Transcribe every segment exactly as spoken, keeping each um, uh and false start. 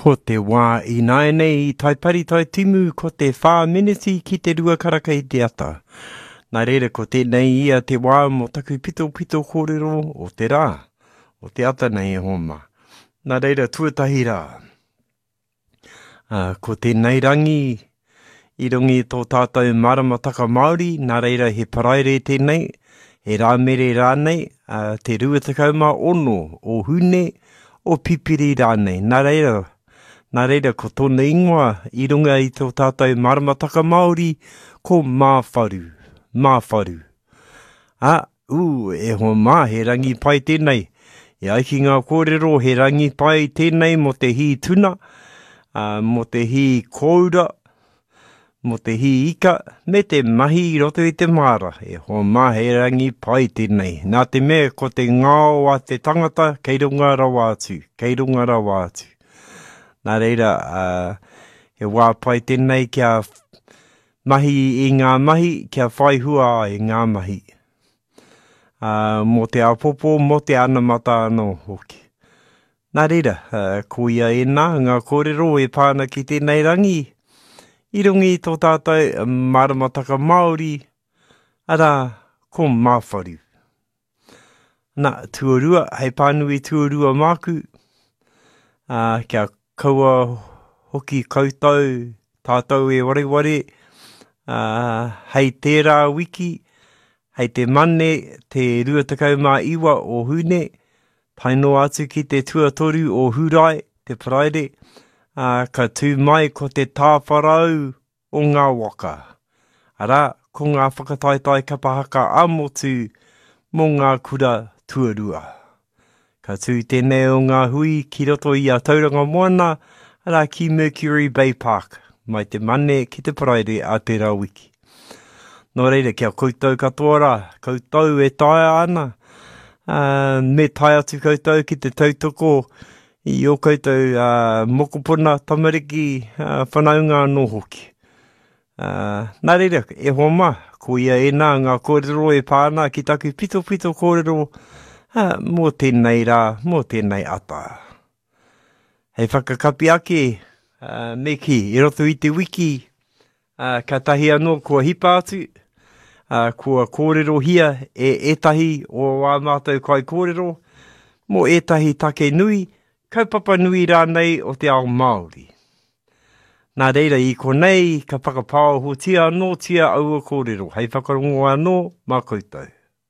Ko te wā I nai nei I taipari tai timu ko te whā miniti ki te rua karaka I te ata. Nā reira ko tēnei ia te wā mo taku pito pito kōrero o te rā, o te ata nei e homa. Nā reira tuatahi rā. Uh, ko tēnei rangi I rungi tō tātou maramataka Māori, nā reira he paraire tēnei, he rāmere rānei, uh, te ruatakauma ono o hune o pipiri rānei. Nā reira, nā reira ko tōna ingoa I runga I tō tātou maramataka Māori, ko māwharu, māwharu. Ah, ū, e ho mā, he rangi pai tēnei. E aiki ngā kōrero, he rangi pai tēnei mo te hi tuna, uh, mo te hi kōura, mo te hi ika, me te mahi I roto I te māra. E ho mā he rangi pai tēnei. Nā te mea ko te ngāo a te tangata, kei runga rawa atu, kei runga rawa atu. Nā reira, uh, he wā pai tēnei kia mahi I ngā mahi, kia whai hua I ngā mahi. Uh, mo te apopo, mo te anamata anō hoki. Nā reira, uh, ko ia e nā, ngā kōrero e pāna ki tēnei rangi, I rungi I tō tātou maramataka Māori, ara ko māwharu. Nā, tuarua, hei pānui tuarua māku, uh, kia kaua hoki koutou, tātou e ware ware, uh, hei tērā wiki, hei te mane, te ruatakau mā iwa o hune, paino atu ki te tuatoru o hurai, te paraire, Uh, ka tū mai ko te tāwharau o ngā waka. Ara, ko ngā whakataitai kapahaka amotu mō ngā kura tuarua. Ka tū tēnei o ngā hui ki roto I a tauranga moana, ara ki Mercury Bay Park, mai te mane ki te paraire a te rawiki. Nō reira, kia koutou katoa, koutou e taia ana, uh, me tai atu koutou ki te tautoko, I o koutou uh, mokopuna tamariki uh, whanaunga anō hoki. Uh, nā reira, e hoa mā, ko ia e nā ngā kōrero e pāna ki taku pito pito kōrero uh, mō tēnei rā, mō tēnei ata. Hei whakakapi ake, uh, me ki, I roto I te wiki, uh, ka tahi anō kua hipa atu, uh, kua kōrero hia e etahi o wā mātou kai kōrero, mō etahi take nui, kaupapa nui rānei o te ao Māori. Nā reira I konei, ka whakapāo ho tia anō tia aua kōrero, hei whakarongo anō mā koutou.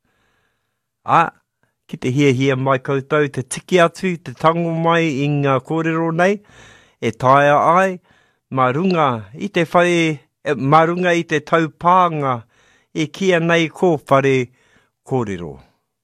A, ki te hia hia mai koutou, te tiki atu, te tango mai I ngā kōrero nei, e taia ai, mā runga I te whare, e, mā runga I te taupānga, e kia nei ko whare kōrero.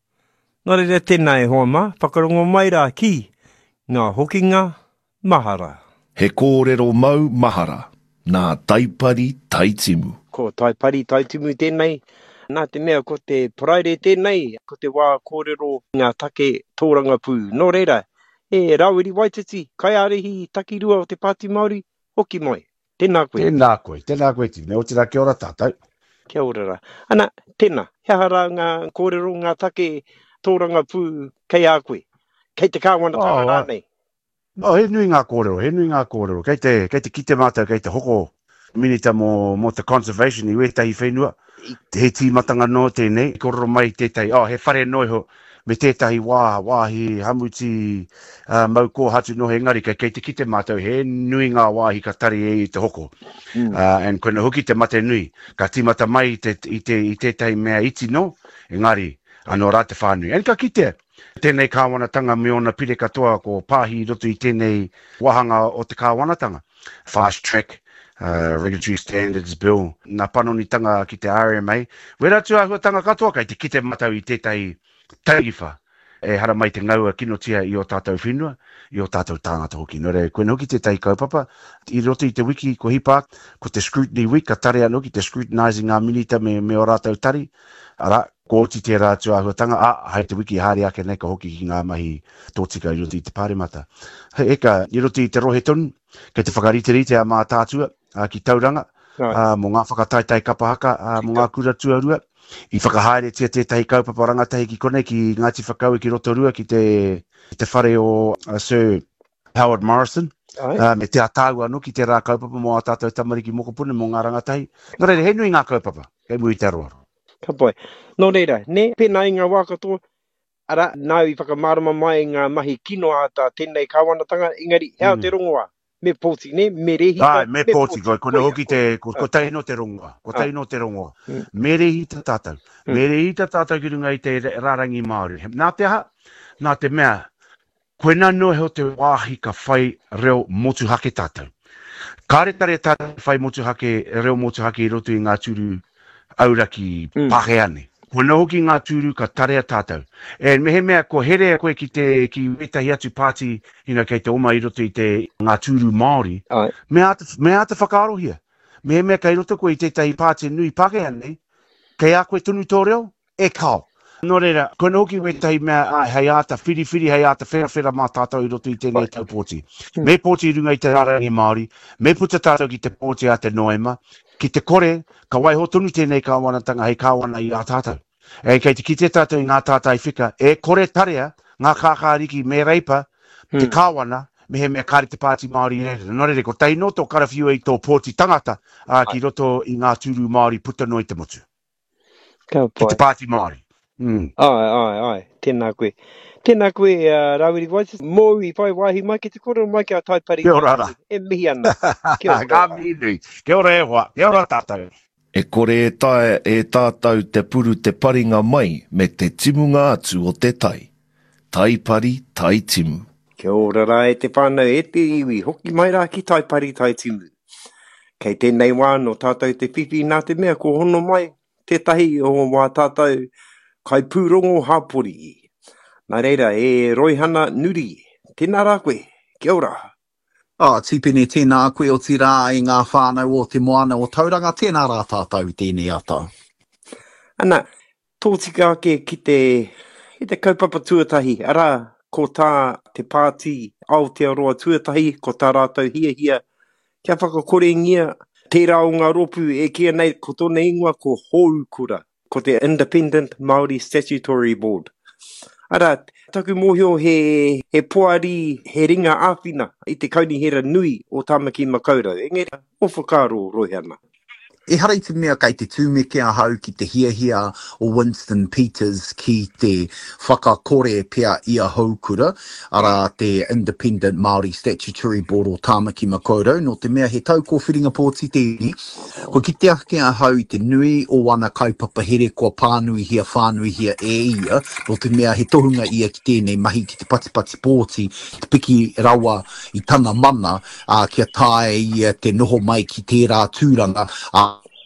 Nō reira tēnei hoa mā, whakarongo mai rā ki, ngā hokinga mahara. He kōrero mau mahara, nā taipari taitimu. Ko taipari taitimu tēnei, nā te mea ko te paraire tēnei, ko te wā kōrero ngā take tōranga pū. Nō reira, e Rawiri Waititi, kai arehi takirua o te Pāti Māori, hoki mai. Tēnā koe. Tēnā koe, tēnā koe tine, o tira kia ora tātou. Kia ora rā. Ana, tēnā, hea hara ngā kōrero ngā take tōranga pū kei a koe. Kei te kāwana oh, tāna rānei. Oh, he nui ngā kōrero, he nui ngā kōrero. Kei te, kei te kite mātou, kei te hoko minita mō, mō te conservation I wetahi whenua. He tīmatanga no tēnei, kōrero mai tētai, oh, he whare noi ho, me tētahi wā, wāhi, hamuti, uh, mau kōhatu no he ngari, kei, kei te kite mātou, he nui ngā wāhi ka tari e I te hoko. Mm. Uh, and koina hoki te mate nui, ka tīmata mai te, I, te, I tētahi mea iti no, engari, anō rā te whānui. And ka kite, tēnei kāwanatanga me ona pire katoa ko pāhi roto I tēnei wahanga o te kāwanatanga. Fast Track, uh, Regulatory Standards Bill, nā panonitanga ki te R M A. Wera tua huatanga katoa kai te kite matau I tētai tauiwha. E hara mai te ngaua kinotia I o tātou whenua, I o tātou tāngata hoki. Nō re, koe hoki tētai kaupapa, I roto I te wiki ko hipa, ko te Scrutiny Week, ka tare anō ki te scrutinizing ngā minita me, me o rātou tari. Ara, ko ti te rā tua huatanga, a, hai te wiki haere ake nei ka hoki ki ngā mahi tōtika I roto I te pāremata. Hei eka, I roto I te rohe tonu, kei te whakariterite a mā tātua, a, ki tauranga, a, mō ngā whakataitai kapahaka, a, mō ngā kura tuarua, I whakahaere tia tētahi kaupapa rangatahi ki konei ki Ngāti Whakau ki roto rua ki te, te whare o uh, Sir Howard Morrison, Uh, me te atau anu ki te rā kaupapa mo a tātou tamariki moko pune mo ngā rangatai. Nō reira, he nui ngā kaupapa, kei mui te aroaro. Ka pai. Nō reira, ne pēnā i ngā wākatoa, ara, nāu i whakamārama mai ngā mahi kino a tā tēnei kāwanatanga, ingari, hea mm. te rongoa, me pōti, ne, me rehita. Ai, me, me pōti, koe, kone hoki te, ko, ko tai no te rongoa, ko tai no te rongoa. Mm. Me rehita tātou, mm. me rehita tātou ki runga i te rārangi Māori. Nā te ha, nā te mea, koe nā noe ho te wāhi ka whai reo motu hake tātou. Kāre tare tātou whai motu hake, reo motu hake i roto i ngā tūru auraki mm. paheane. Koe nā hoki ngā tūru ka tarea tātou. E mehe mea, ko here koe ki te ki wetahi atu pāti ina kei te oma i roto i te ngā tūru Māori. Ai. Mea ata, mea ata whakaarohia. Mehe mea kei roto koe i te tahi pāti nui paheane, kei a koe tunu tō reo, e kao. Nō reira, koe nōki wetahi mea hei ata whiri whiri, hei ata whera whera mā tātou i roto i tēnei tau pōti. Mm. Me pōti i runga i te rārangi Māori, me puta tātou ki te pōti a te noema, ki te kore, ka wai ho tonu tēnei kāwanatanga hei kāwana i a tātou. E kei te ki te tātou i ngā tātai whika, e kore tarea, ngā kākāriki me reipa, te mm. kāwana, me he mea kāre te pāti Māori e. Nō reira, ko tai noto karawhiu i tō pōti tangata, a ki roto i ngā tūru Māori puta noi te motu. Ki te pāti Māori. Mm. Ai, ai, ai, tēnā koe. Tēnā koe, uh, Rawiri Voices, mō i whai wāhi mai ki te koro mai ki a taipari. Kia ora ra. E mihi ana. Kia ora. Ka mihi nui. Kia ora e hoa. Kia ora tātou. E kore e tae e tātou te puru te paringa mai me te timunga atu o te tai. Taipari, tai timu. Kia ora ra e te whānau e te iwi, hoki mai rā ki taipari, tai timu. Kei tēnei wāno tātou te whiwhi nā te mea ko hono mai, te tahi o wā tātou kai pūrongo hapori. Nā reira, e Roihana Nuri. Tēnā rā koe. Kia ora. Ah, tipene tēnā koe o ti rā i ngā whānau o te moana o tauranga. Tēnā rā tātou tēnei ata. Ana, tōtika ke ki te, ki te kaupapa tuatahi. Ara, ko tā te pāti Aotearoa tuatahi, ko tā rātou hia hia. Kia whakakorengia, tērā o ngā ropu e kia nei ko tōna ingoa ko Houkura. Ko te Independent Māori Statutory Board. Ara, taku mōhio he, he poari, he ringa āwhina i te kaunihera nui o Tāmaki Makaurau. Engari, o whakaro Roihana. E harei te mea kai te tūmeke a hau ki te hiahia o Winston Peters ki te whakakore pia i a Houkura, ara te Independent Māori Statutory Board o Tāmaki Makaurau, no te mea he tau ko whiringa pōti tēni, ko ki te ake a hau i te nui o wana kaupapa here kua pānui hia whānui hia e ia, no te mea he tohunga ia ki tēnei mahi ki te patipati pōti, te piki rawa i tana mana, a kia tae ia te noho mai ki tērā tūranga, a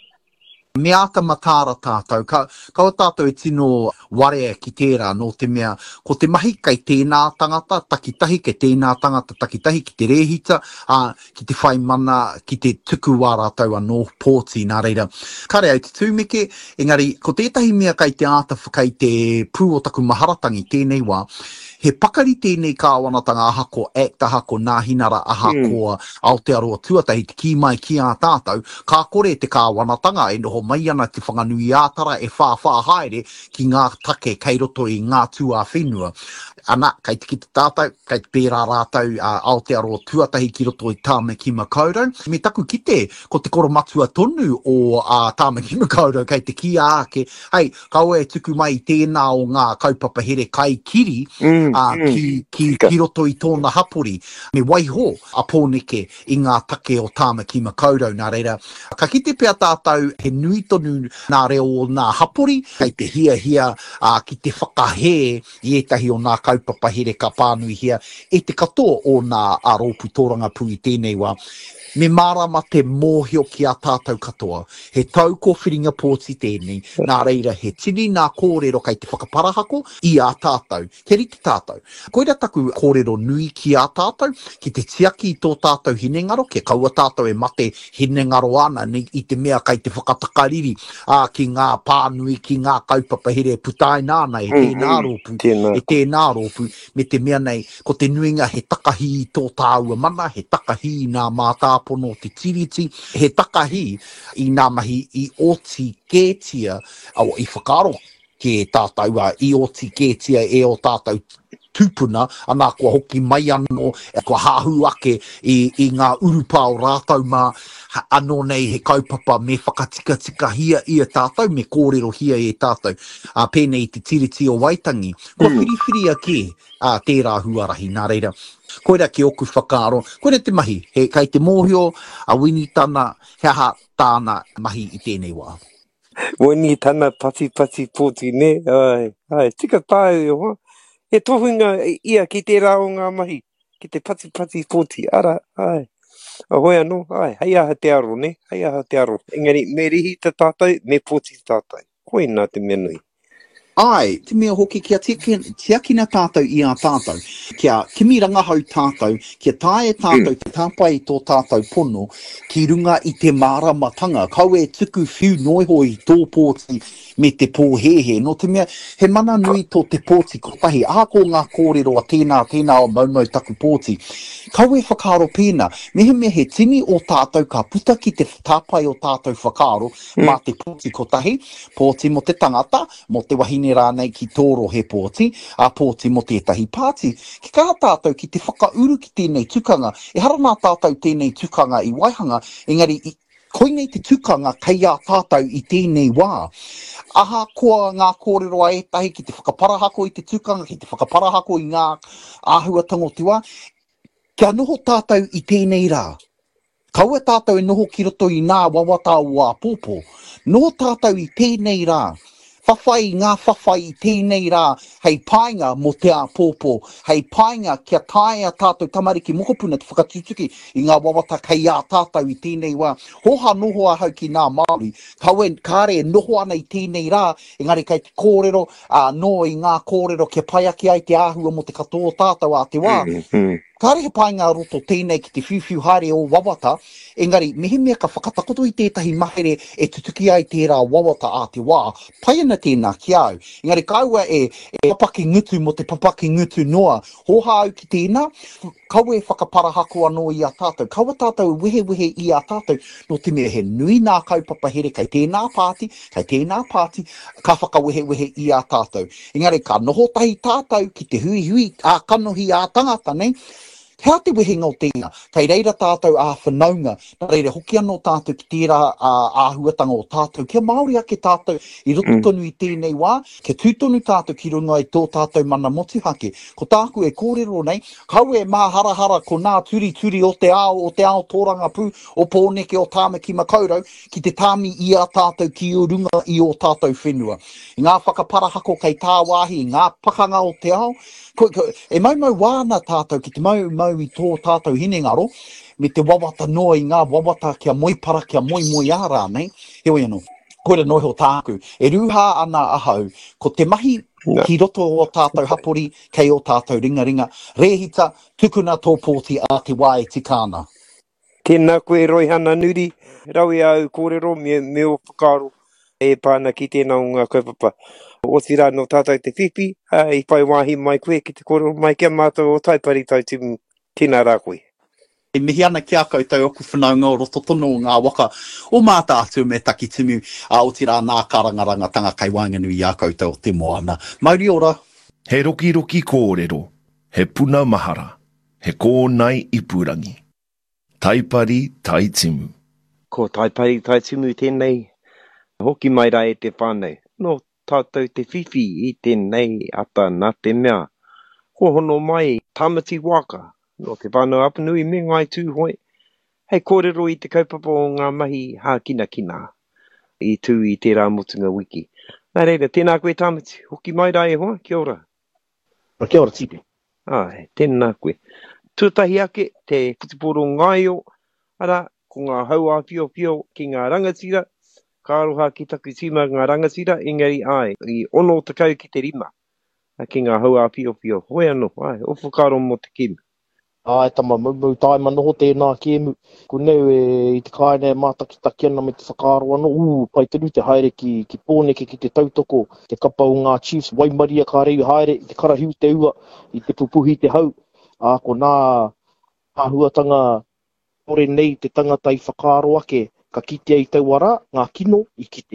me ata matāra tātou, ka, ka o tātou e tino warea ki tērā no te mea, ko te mahi kai tēnā tangata, takitahi ke tēnā tangata, takitahi ki te rehita, a, ki te whai mana, ki te tuku wāra tau anō pōti, nā reira. Kare au te tūmeke, engari, ko tētahi mea kai te āta whakai te pū o taku maharatangi tēnei wā, he pakari tēnei kāwanatanga aha ko ACT, aha ko Ngāhinara, aha mm. ko Aotearoa tuatahi te ki mai ki a tātou, kā kore te kāwanatanga e noho mai ana te whanganui ātara e whā-whā haere ki ngā take kei roto i ngā tū a whenua. Ana, kei te ki te tātou, kei te pērā rātou uh, Aotearoa tuatahi ki roto i Tāmaki Makaurau. Me taku ki te, ko te koromatua tonu o uh, Tāmaki Makaurau, kei te ki āke, hei, kaua e tuku mai tēnā o ngā kaupapa here kai kiri, mm. Uh, mm. ki, ki, ki roto i tōna hapori, me waiho a pōneke i ngā take o Tāmaki Makaurau, nā reira. Ka kite pia tātou he nui tonu nā reo o ngā hapori, kei te hia hia uh, ki te whakahe i etahi o ngā kaupapa here ka pānui hia, e te katoa o ngā aropu tōranga pui tēnei wā. Me marama te mōhio ki a tātou katoa, he tau ko whiringa pōti tēnei, nā reira he tini nā kōrero kai te whakaparahako i a tātou, he riki tātou. Koira taku kōrero nui ki a tātou, ki te tiaki i tō tātou hinengaro, ke kaua tātou e mate hinengaro ana ni, i te mea kai te whakatakariri, a, ki ngā pānui, ki ngā kaupapa here putai nāna, e tēnā ropu, e tēnā ropu, me te mea nei, ko te nuinga he takahi i tō tāua mana, he takahi i ngā mātā pono te tiriti, he takahi i ngā mahi i oti kētia, au i whakaro ke tātou a i oti kētia e o tātou tūpuna, anā kua hoki mai anō, e kua hāhu ake i, i ngā urupa o rātau mā, ha, anō nei he kaupapa me whakatika tika hia i a tātou, me kōrero hia i a tātou. A pēnei te tiriti o Waitangi. Kua whiriwhiri a ke, a tērā huarahi, nā reira. Koera ki oku whakaaro. Koera te mahi, he kai te mōhio, a wini tana, he aha tāna mahi i tēnei wā. Wini tana pati pati pōti ne, ai, ai, tika tāu o hoa. He tohunga ia ki te rā o ngā mahi, ki te pati pati pōti, ara, ai. A hoi anō, ai, hei aha te aro ne, hei aha te aro. Engari, me rihi te tātou, me pōti tātou. Hoi nā te menui. Ai, te mea hoki kia tiakina tātou i a tātou, kia kimi rangahau tātou, kia tae tātou mm. te tāpai tō tātou pono, ki runga i te māramatanga, kau e tuku whiu noiho i tō pōti me te pōhehe. No te mea, he mana nui tō te pōti kotahi, āko ngā kōrero a tēnā, tēnā o maumau taku pōti. Kau e whakaaro pēnā, mehe mea he tini o tātou ka puta ki te tāpai o tātou whakaaro, mm. mā te pōti kotahi, pōti mo te tangata, mo te wahine rānei ki tōro he pōti, a pōti mo tētahi pāti. Ki kā tātou ki te whakauru ki tēnei tukanga, e hara nā tātou tēnei tukanga i Waihanga, engari i koinei te tukanga kei a tātou i tēnei wā. Aha koa ngā kōrero a etahi ki te whakaparahako i te tukanga, ki te whakaparahako i ngā āhuatanga o te wā, kia noho tātou i tēnei rā. Kaua tātou e noho ki roto i ngā wawata o a pōpō. Noho tātou i tēnei rā. Whawhai ngā whawhai i tēnei rā, hei painga mo te a pōpō, hei painga kia tae a tātou tamariki mokopuna te whakatutuki i ngā wawata kei a tātou i tēnei wā. Hoha noho a hau ki ngā Māori, kaue kāre noho ana i tēnei rā, engari kei te kōrero, uh, no i ngā kōrero kia pai ake ai te āhua mo te katoa tātou a te wā. Mm-hmm. Kāre he painga roto tēnei ki te whiwhiu haere o wawata, engari mehe mea ka whakatakoto i tētahi mahere e tutuki ai tērā wawata a te wā, pai ana tēnā ki au. Engari kaua e, e papaki ngutu mo te papaki ngutu noa, hoha au ki tēnā, kaua e whakaparahako anō i a tātou, kaua tātou wehe wehe i a tātou, no te mea he nui nā kaupapa here kei tēnā pāti, kei tēnā pāti, ka whakawehe wehe i a tātou. Engari ka noho tahi tātou ki te hui hui a kanohi a tangata, nei, hea te wehenga o tēnā, kei reira tātou a whanaunga, nā reira hoki anō tātou ki tērā āhuatanga o tātou, kia Māori ake tātou i roto tonu i tēnei wā, kia tūtonu tātou ki runga i tō tātou mana motuhake. Ko tāku e kōrero nei, kau e mā harahara ko nā turi turi o te ao, o te ao tōranga pū, o pōneke o tāmaki makaurau, ki te tāmi i a tātou ki o runga i o tātou whenua. I ngā whakaparahako kei tā wāhi, ngā pakanga o te ao, ko, ko, e mau mau wāna tātou ki te mau mau i tō tātou hinengaro, me te wawata noa i ngā wawata kia moipara, kia moi moi ārā, nei? Heoi anō, koera noiho tāku. E ruha ana ahau, ko te mahi no. ki roto o tātou hapori, kei o tātou ringa ringa, rehita, tukuna tō pōti a te wā e tikāna. Tēnā koe Roihana Nuri, raui au kōrero me, me o whakaro, e pāna ki tēnā o ngā kaupapa. O tira no tātou te whiwhi, i pai wāhi mai koe ki te kōrero mai kia mātou o taipari tau timu. Tēnā rā koe. E mihi ana ki a koutou oku whanaunga o roto tono o ngā waka o māta atu me taki timu a o tira nā karangaranga tanga kai wainganui a koutou o te moana. Mauri ora. He roki roki kōrero, he puna mahara, he kōnai ipurangi. Taipari tai timu. Ko taipari tai timu tēnei, hoki mai rai e te whānau. No tātou te whiwhi i tēnei ata nā te mea. Ko hono mai tamati waka. No te whānau apanui me ngai tū hoi. Hei kōrero i te kaupapa o ngā mahi hā kina kina. I tū i tērā motunga wiki. Nā reira, tēnā koe tāmati. Hoki mai rai e hoa, kia ora. Kia ora tipe. Ai, tēnā koe. Tūtahi ake, te putiporo ngaio. Ara, ko ngā haua pio pio ki ngā rangatira. Ka aroha ki taku tima ngā rangatira. Engari ai, i ono takau ki te rima. Ki ngā haua pio pio. Hoi anō, ai, o whakaro mo te kemu. Ai, tama mau mau tai manoho tēnā kemu. Ko neu e i te kāinea mātakitaki ana me te whakaaro anō. Uu, pai tenu te haere ki, ki pōneke ki te tautoko. Te kapa o ngā Chiefs, Waimaria kā reu haere, i te karahiu te ua, i te pupuhi te hau. A ko nā āhuatanga ore nei te tangata i whakaaro ake, ka kitea i tauara, ngā kino i kitea.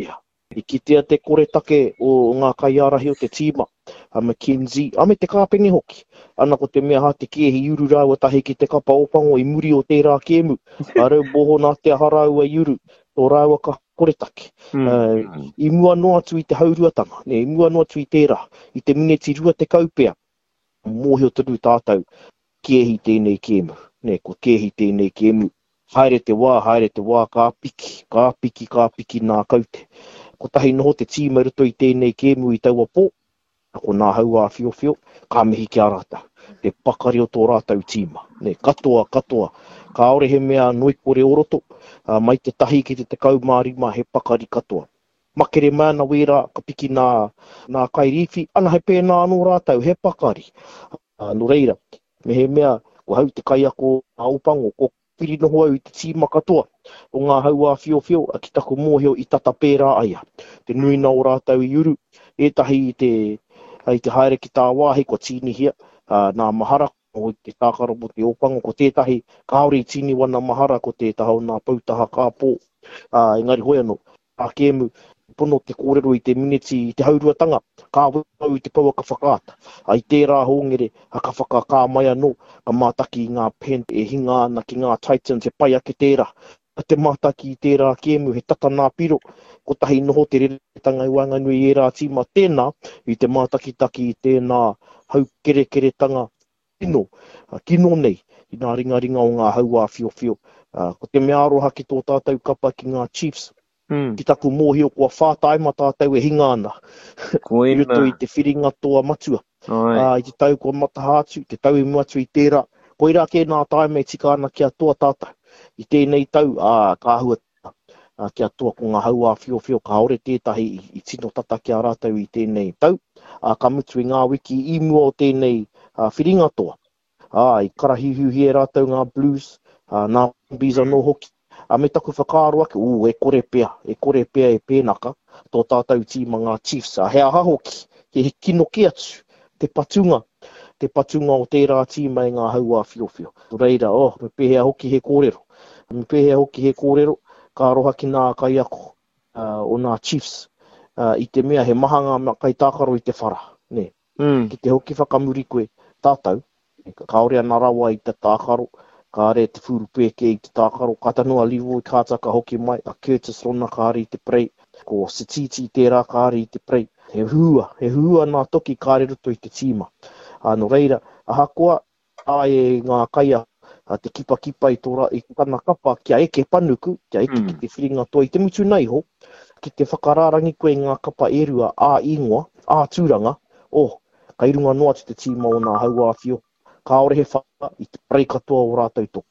I kitea te kore take o ngā kaiarahi o te tīma, a McKenzie, a me te kāpengi hoki. Ana ko te mea ha te kiehi uru rāua tahi ki te kapa opango i muri o tērā kēmu. A rau boho nā te harau a iuru, tō rāua ka kore take. Mm. Uh, I mua no atu i te hauruatanga, ne, i mua no atu i tērā, i te mineti rua te kaupea. Mōhio tonu tātou, kiehi tēnei kēmu, ne, ko kiehi tēnei kēmu. Haere te wā, haere te wā, kā piki, kā piki, kā piki nā kaute. Ko tahi noho te tīma ruto i tēnei kēmu i taua pō, ko nā haua whio whio, ka mihi ki a rātau. Te pakari o tō rātau tīma. Ne, katoa, katoa. Ka ore he mea noi kore oroto, uh, mai te tahi ki te te kaumārima he pakari katoa. Makere mana wera, ka piki nā, nā kairiwhi, ana he pēnā anō rātau, he pakari. Uh, no reira, me he mea, ko hau te kai ako a upango, ko piri noho au i te tīma katoa. O ngā haua whio whio, a ki tako mōhio i tata pērā aia. Te nui nā o rātau i uru, e tahi i te, i te haere ki tā wāhi, ko tini hia, uh, nā mahara, o te tākaro mo te opango, ko tētahi kaori tini wana mahara, ko te taho nā pautaha kāpō. Uh, engari hoi anō, a kēmu, pono te kōrero i te miniti, i te hauruatanga, ka wau i te paua ka whakaata. Ai tērā hōngere, ha ka whaka kā mai anō, ka mātaki i ngā pen e hinga ana ki ngā Titans e pai ake tērā. Te mātaki i tērā kēmu, he tata nā piro, ko tahi noho te reretanga i wanganui i rā tīma tēnā, i te mātaki taki i tēnā hau kere kere tanga kino, uh, kino nei, i ngā ringa ringa o ngā haua whio whio. Uh, ko te mea aroha ki tō tātou kapa ki ngā Chiefs, Mm. ki taku mōhio kua whātaima tātou e hinga ana. Koina. I roto i te whiringa toa matua. Uh, I te tau kua matahātu, te tau i muatu i tērā. Koira ke nā taime e tika ana kia toa tātou. I tēnei tau, uh, ka hua uh, kia toa ko ngā haua whio whio, ka ore tētahi i, i tino tata kia rātau i tēnei tau. Uh, ka mutu i ngā wiki i mua o tēnei uh, whiringa toa. Uh, I karahihu he rātau ngā Blues, uh, nā Bees anō hoki. A me taku whakaaro ake, uu, e kore pea, e kore pea e pēnaka, tō tātou tīma ngā Chiefs. A hea hahoki, he he kino ke atu, te patunga, te patunga o tērā tīma i ngā haua whio whio. Reira, oh, me pēhea hoki he kōrero. Me pēhea hoki he kōrero, ka roha ki nā kai ako uh, o ngā Chiefs. Uh, I te mea he mahanga ma kai tākaro i te whara. Ne. Mm. Ki te hoki whakamuri koe tātou, ka ore ana rawa i te tākaro, ka are te furu pēke i te tākaro, ka tanua livo i kātaka hoki mai, a Curtis Rona ka ari i te prei, ko Sititi i tērā ka ari i te prei. He hua, he hua nā toki ka roto i te tīma. Ano reira, a hakoa, a e ngā kaia, a te kipa kipa i tōra, i tana kapa, kia eke panuku, kia eke Mm. ki te whiringa toa i te mutu nei ho, ki te whakararangi koe ngā kapa erua a ingoa, a tūranga, oh, ka irunga noa te te tīma o ngā haua whio. Ka ore he whaka i te prei katoa o rātou tō.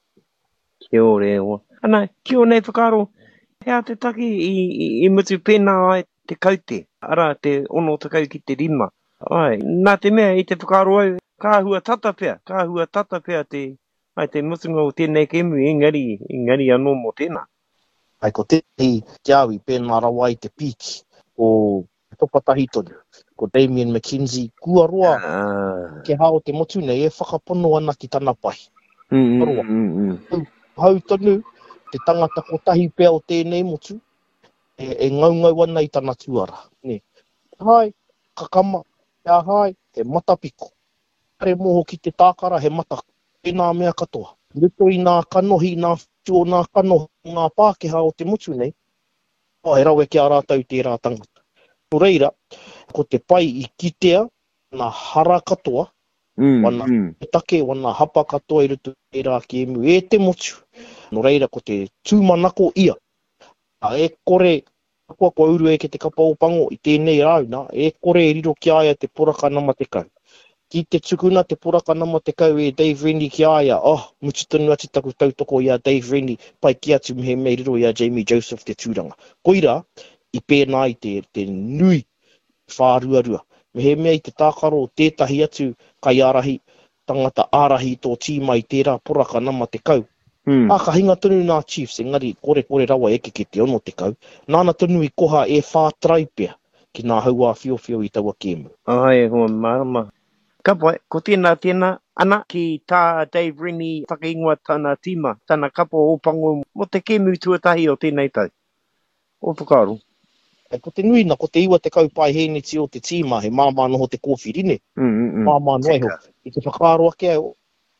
Kia ore e oa. Ana, kia ore nei whakaro, hea te taki i, i, i mutu pēnā ai te kaute, ara te ono takau ki te rima. Ai, nā te mea i te whakaro au, ka hua tata pea, ka hua tata pea te, ai te mutunga o tēnei kemu, engari, engari anō mo tēnā. Ai ko te te au i pēnā rawa i te piki o topatahi tonu. Ko Damien McKenzie, kua roa Ah. ke hao te motu nei, e whakapono ana ki tana pai. Mm, Roa. mm, mm. Hau tonu, te tangata ko tahi pea o tēnei motu, e, e ngaungau ana i tana tuara. Ne. Hai, kakama, ia hai, he matapiko. Hare moho ki te tākara, he mata. Pēnā mea katoa. Ruto i nā kanohi, nā whio, nā kanohi, ngā Pākehā o te motu nei. O, he rawe ki a rātau tērā tangata. No reira, ko te pai i kitea, nā hara katoa, Mm, wana mm. e take, wana hapa katoa i ruto i rā ki emu, e te motu. No reira, ko te tūmanako ia. A e kore, kua kua uru e ke te kapa o pango i tēnei rauna, e kore e riro ki aia te poraka nama te kau. Ki te tukuna te poraka nama te kau e Dave Rennie ki aia, oh, mutu tonu ati taku tautoko i a Dave Rennie, pai ki atu mehe mei riro i a Jamie Joseph te tūranga. Koira, i pēnā i te, te nui whāruarua. Mehe mea i te tākaro o tētahi atu kai arahi, tangata arahi tō tīma i tērā poraka nama te kau. Mm. A ka hinga tonu nā Chiefs, engari kore kore rawa eke ki te ono te kau. Nāna tonu i koha e whātrai pea ki nā haua whio whio i taua kēmu. Ai, hoa marama. Ka pai, ko tēnā tēnā, ana ki tā Dave Rennie whakaingoa tāna tīma, tāna kapa o pango mo te kēmu tuatahi o tēnei tau. O whakaro. E ko te nui na, ko te iwa te kaupai hene ti o te tīma, he māma noho te kōwhiri ne. Mm, mm, mm. Māma noe ho. I te whakaaro ake au.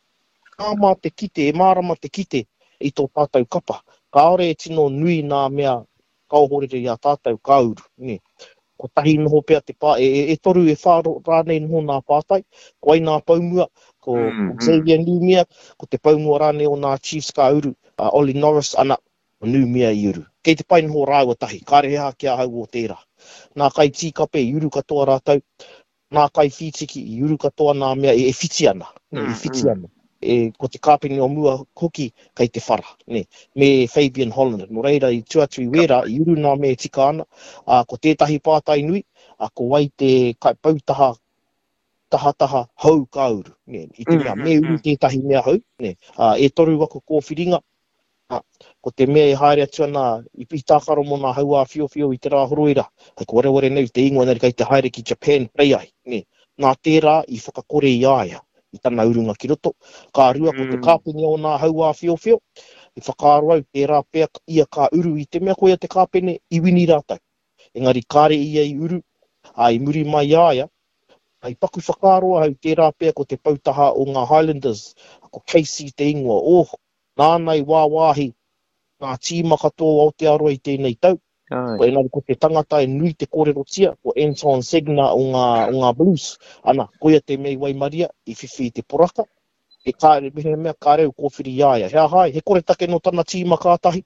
Māma te kite, e mārama te kite i tō tātou kapa. Ka ore e tino nui nā mea kauhorere i a tātou kauru. Ne. Ko tahi noho pia te pā, e, e, e toru e whāro rānei noho nā pātai, ko ai nā paumua, ko Mm, mm, Xavier Numia, ko te paumua rānei o nā Chiefs ka uru, uh, Oli Norris, ana, o Numia i uru. Kei te pai noho rāua tahi, kareha kia hau o tērā. Nā kai tīkape i uru katoa rātou, nā kai whitiki i uru katoa nā mea e, e whiti ana, ne, e whiti ana. E, ko te kāpeni o mua hoki kei te whara, ne, me Fabian Holland. No reira i tuatui wera, i uru nā me tika ana, a, ko tētahi pātai nui, a ko wai te kai pautaha taha taha hau kauru, ne, i te mea, me uru tētahi mea hau, ne, a, e toru wako kōwhiringa, a, ko te mea e haere atu ana, i pi tākaro mo nā hau a whio whio i te rā horoira, hei ko ware ware nei, te ingoa nari kei te haere ki Japan play ai, ne, nā tērā i whakakore i aia, i tana urunga ki roto. Ka rua ko te kāpeni o nā hau a whio whio, i whakaaro au tērā pēr ia ka uru i te mea koia te kāpene i wini rātou. Engari kāre ia i uru, a i muri mai aia, ai paku whakaaro au tērā pēr ko te pautaha o ngā Highlanders, ko Casey te ingoa, oh, nānei wāwāhi, ngā tīma katoa o te aroa i tēnei tau. Ko engari ko te tangata e nui te kōrero tia, ko Anton Segna o ngā, o ngā Blues. Ana, koia te mei wai maria, i whiwhi i te poraka. E kāre, mehe mea kāreu kōwhiri iaia. Hea hai, he kore take no tana tīma kātahi.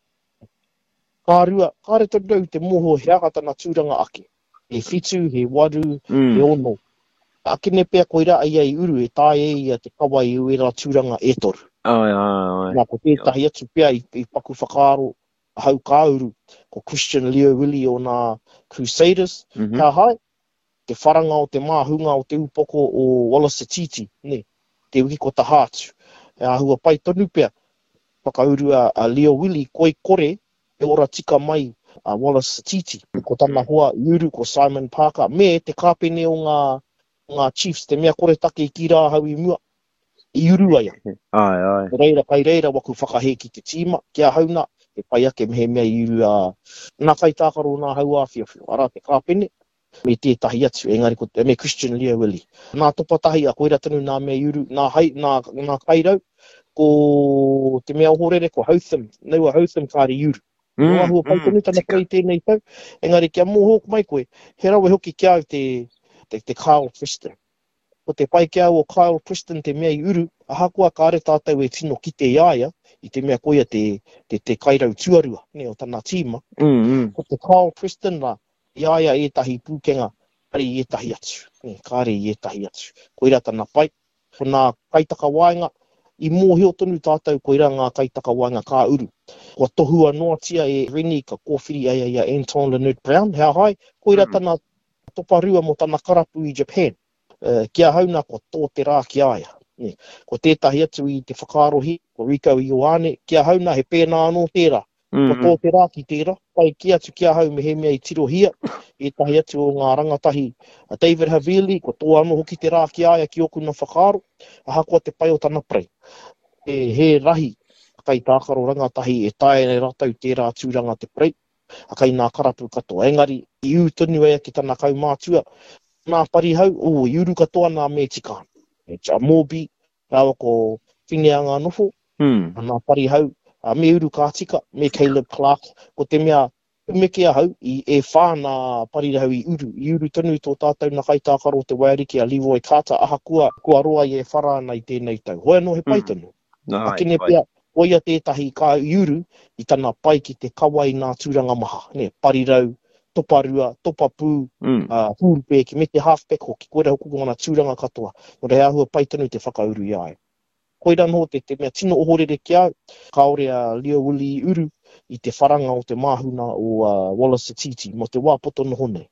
Kā rua, kāre tau te moho hea ka tana tūranga ake. He whitu, he waru, Mm. he ono. Ake ne pēr koira ai ai uru, e tāe e ia te kawa i uera tūranga e toru. Ai, ai, ai. Nā ko tētahi atu pēr i, i paku whakaaro hau kāuru, ko Christian Leo Willi o nā Crusaders. Mhm. Ka hai, te wharanga o te māhunga o te upoko o Wallace Titi, ne, te wiki ko ta hātu. E ahua pai tonu pēr, whakauru a, a Leo Willi, koi kore, e ora tika mai a Wallace Titi. Ko tana hoa i uru ko Simon Parker, me te kāpene o ngā, ngā Chiefs, te mea kore take i ki rā hau i mua, i uru aia. Ai, ai. Reira, kai reira, waku whakahe ki te tīma, kia hauna, e pai ake mehe mea i uru a nā kai tākaro nā hau a whiawhio. Ara te kāpene, me tētahi atu, engari ko te, me Christian Leo Willi. Nā topatahi a koira tanu nā mea i uru, nā, hai, nā, nā kairau, ko te mea ohorere, ko Houtham, neua Houtham kāre i uru. Mm, no ahua pai tanu tana prei tēnei tau, engari kia mōhok mai koe, he rawe hoki kia au te, te, te Kyle Preston. Ko te pai kia au o Kyle Preston te mea i uru, ahakua kāre tātou e tino ki te iaia, i te mea koia te, te, te kairau tuarua, ne, o tana tīma. Mm, mm. Ko te Kyle Preston la, iaia e tahi pūkenga, kare i e tahi atu, ne, kare i e tahi atu. Koira tana pai, ko nā kaitaka wainga, i mōhio tonu tātou koira ngā kaitaka wainga kā uru. Ko tohua noa tia e rini ka kōwhiri ai ai a Anton Leonard Brown, hea hai, koira tana toparua mo tana karapu i Japan. Uh, kia hauna ko tō te rā ki aia. Ne. Ko tētahi atu i te whakaarohi, ko Rico Ioane, kia hauna he pēnā anō tērā. Ko tō te rā ki tērā, pai ki atu kia hau mehe mea i tirohia, e tahi atu o ngā rangatahi a David Havili, ko tō anō hoki te rā ki aia ki oku na whakaaro, aha koa te pai o tana prei. E, he rahi, kai tākaro rangatahi, e tae nei ratau tērā tūranga te prei, a kai nā karapu katoa. Engari, i u tonu ea ki tana kaumātua, nā pari hau, o, i uru katoa nā me tikāna. E tia Mobi, rawa ko Whinia ngā nofo, Mm. nā pari hau, a me uru kā tika, me Caleb Clark, ko te mea, me kia hau, i e whāna pari hau i uru, i uru tonu tō tātou na kai tākaro te wairiki a Leroy Carter, aha kua, kua roa i e wharana i tēnei tau. Hoi anō he paitanu. Ai, Akine ai. pia, oia tētahi kā i uru, i tana pai ki te kawai nā tūranga maha, ne, parirau, toparua, topapū, Mm. uh, fullback, me te halfback hoki, koira hoku ngana tūranga katoa. No rei ahua paitanu te whakauru i ai. Koira no te, te mea tino ohorere ki au, kaore a Leo Willi i uru, i te wharanga o te māhuna o uh, Wallace Titi, mo te wāpoto no hone.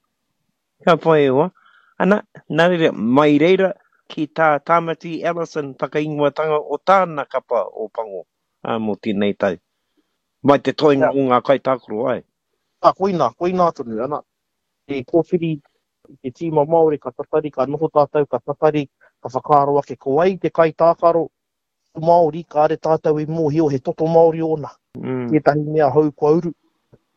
Ka pai ua. Ana, nā reira, mai reira ki tā Tamati Ellison whakaingoatanga o tāna kapa o pango, a mo tēnei tau. Mai te toinga o ngā kai tākoro ai. Ah, koina, koina tonu, ana. E kōwhiri, i te tīma Māori, ka tatari, ka noho tātou, ka tatari, ka whakaaro ake ko ai, te kai tākaro, Māori, ka are tātou i mōhio, he toto Māori ona. Mm. Tētahi mea hau kua uru.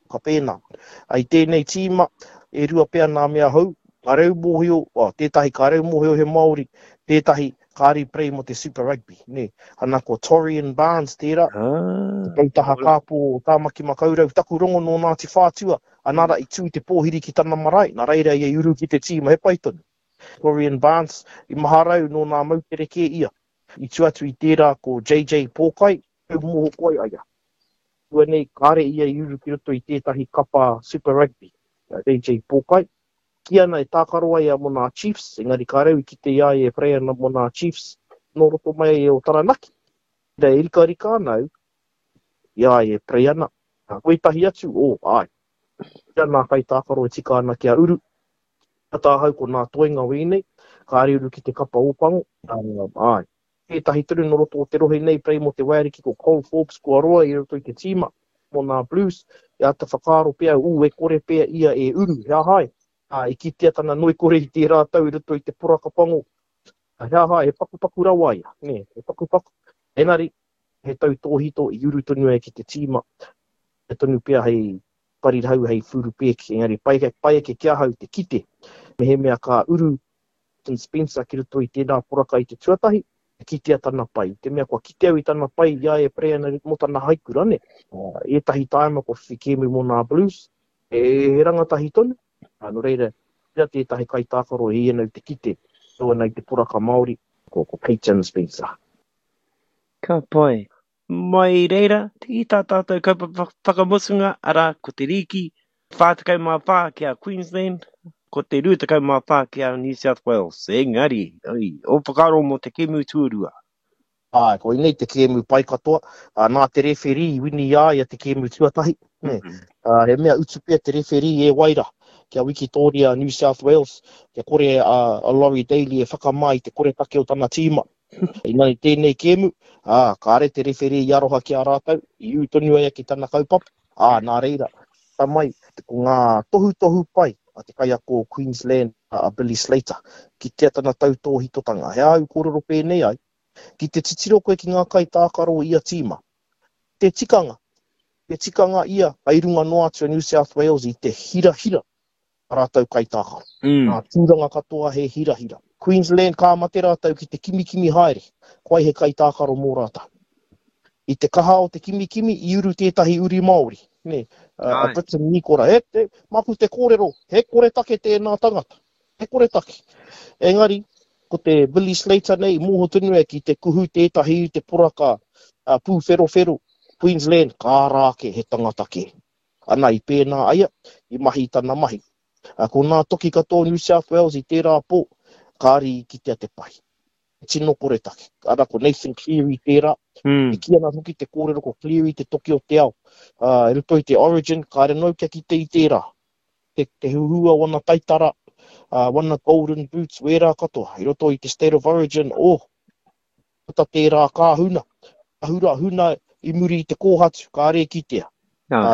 ka pēnā. Ai tēnei tīma, e rua pēr nā mea hau, ka reu mōhio, oh, tētahi ka reu mōhio he Māori, tētahi kāri prei mo te Super Rugby, ne. Ana ko Torian Barnes tērā, Ah, te tautaha kāpō o tāmaki makaurau, taku rongo no Ngāti Whātua, anara i tū te pōhiri ki tana marae, nā reira i uru ki te tīma he paitonu. Torian Barnes, i maharau no nā mautereke ia. I tū atu i tērā ko J J Pōkai, heu mōho koi aia. Ua nei, kāre ia i uru ki roto i tētahi kapa Super Rugby, J J Pōkai. Ki ana e tākaroa ia mo nā Chiefs, engari ka reu ki te ia e prea na mo nā Chiefs, no roto mai e o Taranaki. Ida e rika rika anau, ia e prea na. Koe tahi atu, o, oh, ai. Ia nā kai tākaroa tika ana kia uru. Ata hau ko nā toenga wēnei, ka ari uru ki te kapa ōpango, uh, ai. Tētahi turu no roto o te rohe nei, prei mo te wairiki ko Cole Forbes kua roa i roto i te tīma, mo nā Blues, ia te whakaro pia, u e kore pia ia e uru, hea hai. Ah, i kitea tana noi kore i te rātau i roto i te porakapango. Hea hai, he pakupaku rawa ia, ne, he pakupaku. Enari, he tau tōhito i uru tonu e ki te tīma. He tonu pia hei parirau hei furu pēki, engari pai ke kia hau te kite. Me he mea ka uru Tim Spencer ki roto i tēnā poraka i te tuatahi, e kitea tana pai. Te mea kua kite au i tana pai, ia e prea na mo tana haikura, ne. Uh, e tahi taima ko whikemu mo nā Blues, e he rangatahi tonu. Anu reira, ia tētahi kai tākaro e ienau te kite, toa nei te poraka Māori, ko, ko Peyton Spencer. ka pai. Mai reira, te i tā tātou kaupa whakamusunga, ara ko te riki, whātakau mā pā kia Queensland, ko te rūtakau mā pā kia New South Wales. Engari, oi, o whakaro mo te kemu tuarua. Ai, ko i nei te kēmu pai katoa, uh, nā te referi i wini ia ia te kēmu tuatahi. Mm -hmm. uh, he mea utu pia te referi e waira, kia Wikitoria, New South Wales, kia kore uh, a Laurie Daly e whakamai te kore take o tana tīma. I nani tēnei kēmu, ah, ka are te referi i aroha ki a rātau, i utonu ia ki tana kaupapa, ah, nā reira. Tā mai, ko ngā tohu tohu pai, a te kai ako Queensland, a uh, Billy Slater, ki te tana tau tōhitotanga. He au kororo pēnei ai, ki te titiro koe ki ngā kai tākaro ia tīma. Te tikanga, te tikanga ia, ai runga noa atu New South Wales i te hira hira, rātau kai tākaro. Mm. Nā tūranga katoa he hira hira. Queensland ka mate rātau ki te kimi kimi haere, koai he kai tākaro mō rātau. I te kaha o te kimi kimi, i uru tētahi uri Māori. Ne, uh, a Britain Nikora, he te, mapu te kōrero, he kore take tēnā tangata, he kore take. Engari, ko te Billy Slater nei, mōho tunu e ki te kuhu tētahi te poraka uh, pū whero whero, Queensland, kā rāke he tangata ke. Ana i pēnā aia, i mahi tana mahi. Uh, ko nā toki katoa New South Wales i tērā pō, kāri ki te te pai. Tino kore take. Ara ko Nathan Cleary tērā, Mm. i kia nā hoki te kōrero ko Cleary te toki o te ao. Uh, e ruto i te Origin, ka re nau kia ki te i tērā. Te, te huhua wana taitara, uh, wana Golden Boots, wērā katoa. I roto i te State of Origin, oh, puta tērā kā huna. Ahura huna i muri i te kōhatu, ka re ki tea. Ah.